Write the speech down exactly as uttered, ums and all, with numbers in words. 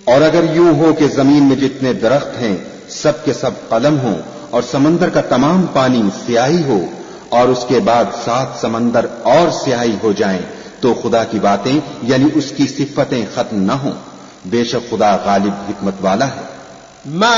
और अगर यूं हो कि जमीन में जितने दरख्त हैं सब के सब कलम हो और समंदर का तमाम पानी स्याही हो और उसके बाद सात समंदर और स्याही हो जाएं, तो खुदा की बातें यानी उसकी सिफतें खत्म न हो। बेशक खुदा गालिब हिकमत वाला है।